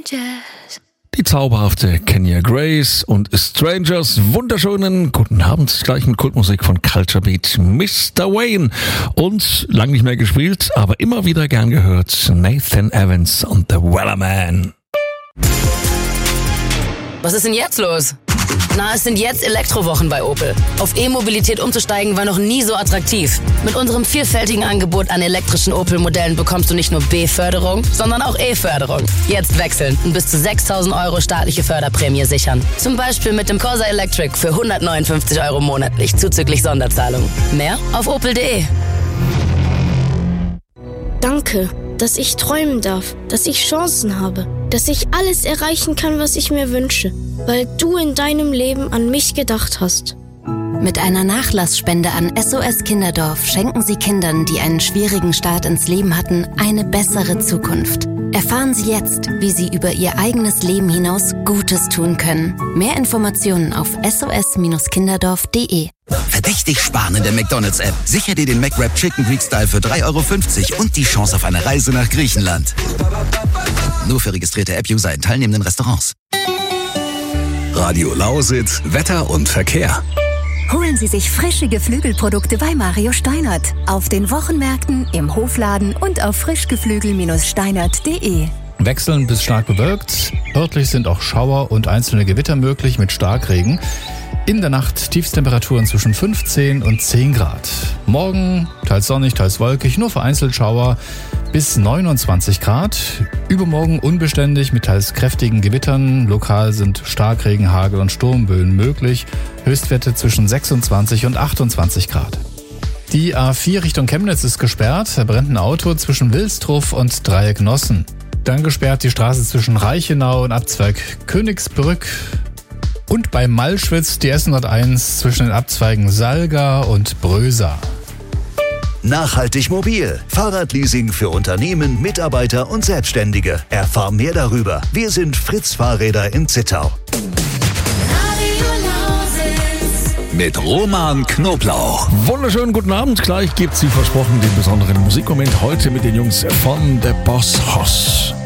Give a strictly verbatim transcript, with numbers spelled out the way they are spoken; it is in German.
Strangers. Die zauberhafte Kenya Grace und Strangers. Wunderschönen guten Abend. Gleich mit Kultmusik von Culture Beat. Mister Wayne. Und lang nicht mehr gespielt, aber immer wieder gern gehört. Nathan Evans und The Wellerman. Was ist denn jetzt los? Na, es sind jetzt Elektrowochen bei Opel. Auf E-Mobilität umzusteigen war noch nie so attraktiv. Mit unserem vielfältigen Angebot an elektrischen Opel-Modellen bekommst du nicht nur B-Förderung, sondern auch E-Förderung. Jetzt wechseln und bis zu sechstausend Euro staatliche Förderprämie sichern. Zum Beispiel mit dem Corsa Electric für hundertneunundfünfzig Euro monatlich zuzüglich Sonderzahlung. Mehr auf opel punkt de. Danke, dass ich träumen darf, dass ich Chancen habe, dass ich alles erreichen kann, was ich mir wünsche, weil du in deinem Leben an mich gedacht hast. Mit einer Nachlassspende an S O S Kinderdorf schenken Sie Kindern, die einen schwierigen Start ins Leben hatten, eine bessere Zukunft. Erfahren Sie jetzt, wie Sie über Ihr eigenes Leben hinaus Gutes tun können. Mehr Informationen auf s o s kinderdorf punkt de. Verdächtig sparen in der McDonald's-App. Sicher dir den McWrap Chicken Greek Style für drei Euro fünfzig und die Chance auf eine Reise nach Griechenland. Nur für registrierte App-User in teilnehmenden Restaurants. Radio Lausitz, Wetter und Verkehr. Holen Sie sich frische Geflügelprodukte bei Mario Steinert. Auf den Wochenmärkten, im Hofladen und auf frischgeflügel Steinert punkt de. Wechselnd bis stark bewölkt. Örtlich sind auch Schauer und einzelne Gewitter möglich mit Starkregen. In der Nacht Tiefstemperaturen zwischen fünfzehn und zehn Grad. Morgen teils sonnig, teils wolkig, nur vereinzelt Schauer bis neunundzwanzig Grad. Übermorgen unbeständig mit teils kräftigen Gewittern. Lokal sind Starkregen, Hagel und Sturmböen möglich. Höchstwerte zwischen sechsundzwanzig und achtundzwanzig Grad. Die A vier Richtung Chemnitz ist gesperrt. Da brennt ein Auto zwischen Wilstruff und Dreiecknossen. Dann gesperrt die Straße zwischen Reichenau und Abzweig Königsbrück. Und bei Malschwitz die S hunderteins zwischen den Abzweigen Salga und Brösa. Nachhaltig mobil. Fahrradleasing für Unternehmen, Mitarbeiter und Selbstständige. Erfahr mehr darüber. Wir sind Fritz Fahrräder in Zittau. Mit Roman Knoblauch. Wunderschönen guten Abend. Gleich gibt's wie versprochen den besonderen Musikmoment heute mit den Jungs von The Boss Hoss.